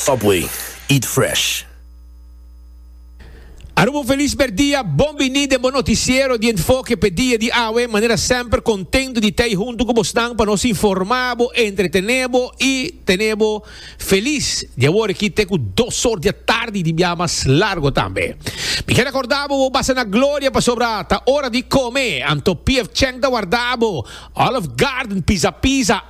Subway, eat fresh. Arubo feliz per dia, bom venite, bom noticiero di enfoque per dia di AWE, maneira sempre contento di te junto con vostang para nos informarbo, entretenebo e tenebo feliz di avere qui te con 2 ore di tardi di biamas largo tambe. Mi che ricordavo basta una gloria per sobrata, ora di come, Anto PF Cheng da guardavo, Olive Garden, Pisa Pisa,